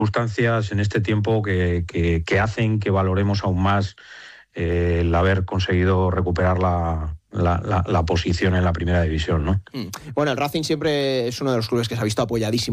circunstancias en este tiempo que hacen que valoremos aún más el haber conseguido recuperar la posición en la primera división, ¿no? Bueno, el Racing siempre es uno de los clubes que se ha visto apoyadísimo